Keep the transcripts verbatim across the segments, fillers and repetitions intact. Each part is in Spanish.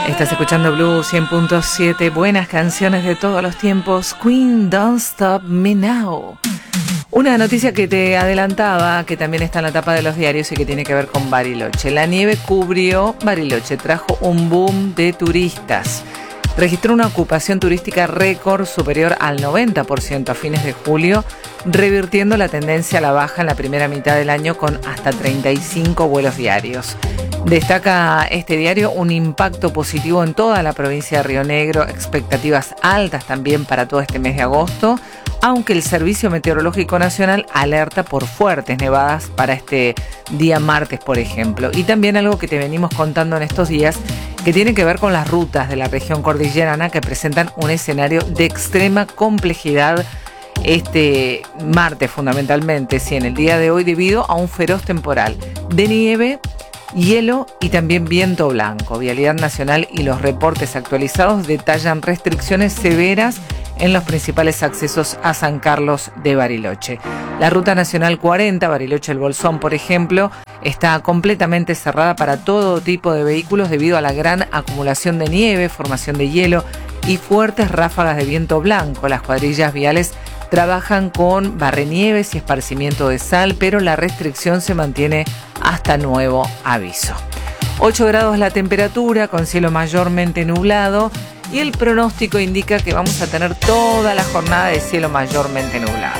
Estás escuchando Blue cien punto siete, buenas canciones de todos los tiempos. Queen, Don't Stop Me Now. Una noticia que te adelantaba, que también está en la tapa de los diarios y que tiene que ver con Bariloche. La nieve cubrió Bariloche, trajo un boom de turistas. Registró una ocupación turística récord superior al noventa por ciento a fines de julio, revirtiendo la tendencia a la baja en la primera mitad del año con hasta treinta y cinco vuelos diarios. Destaca este diario un impacto positivo en toda la provincia de Río Negro, expectativas altas también para todo este mes de agosto, aunque el Servicio Meteorológico Nacional alerta por fuertes nevadas para este día martes, por ejemplo. Y también algo que te venimos contando en estos días, que tiene que ver con las rutas de la región cordillerana que presentan un escenario de extrema complejidad este martes fundamentalmente, sí, en el día de hoy, debido a un feroz temporal de nieve, hielo y también viento blanco. Vialidad Nacional y los reportes actualizados detallan restricciones severas en los principales accesos a San Carlos de Bariloche. La Ruta Nacional cuarenta, Bariloche-El Bolsón, por ejemplo, está completamente cerrada para todo tipo de vehículos debido a la gran acumulación de nieve, formación de hielo y fuertes ráfagas de viento blanco. Las cuadrillas viales trabajan con barrenieves y esparcimiento de sal, pero la restricción se mantiene hasta nuevo aviso. ocho grados la temperatura, con cielo mayormente nublado, y el pronóstico indica que vamos a tener toda la jornada de cielo mayormente nublado.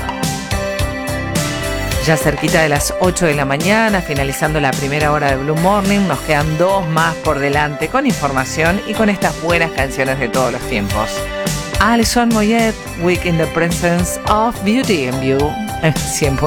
Ya cerquita de las ocho de la mañana, finalizando la primera hora de Blue Morning, nos quedan dos más por delante con información y con estas buenas canciones de todos los tiempos. Alison Moyet, Week in the Presence of Beauty and You, cien